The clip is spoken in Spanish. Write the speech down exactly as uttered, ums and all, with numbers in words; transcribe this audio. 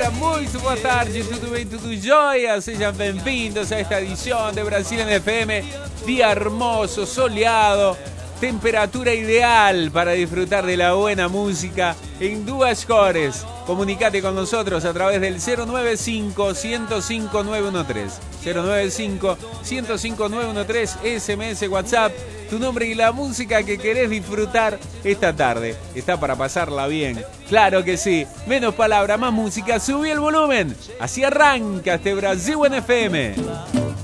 buonasera, muito boa tarde, tudo bem, tudo jóia? Sejam bem-vindos a esta edición de Brasil en F M. Día hermoso, soleado, temperatura ideal para disfrutar de la buena música en Duas Cores. Comunicate con nosotros a través del cero nueve cinco, uno cero cinco, nueve uno tres. cero nueve cinco, uno cero cinco, nueve uno tres, S M S, WhatsApp, tu nombre y la música que querés disfrutar esta tarde. Está para pasarla bien. Claro que sí. Menos palabras, más música. Subí el volumen. Así arranca este Brasil en F M.